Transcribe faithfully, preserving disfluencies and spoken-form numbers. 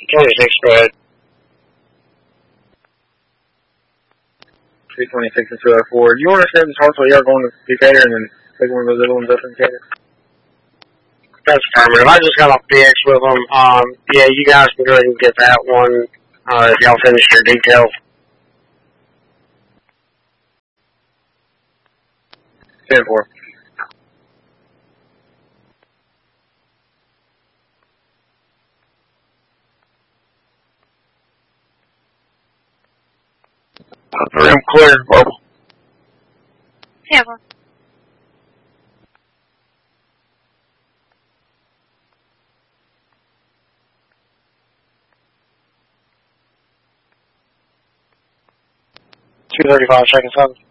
twenty-six, go ahead. three twenty-six and two oh four. Do you want to send Hartsville Yard going to Decatur and then take one of those other ones up in Decatur? That's affirmative. I just got off B X with them. Um, yeah, you guys can go ahead and get that one uh, if y'all finish your details. ten four. Room cleared, verbal. Tampa. two thirty-five, seconds seven.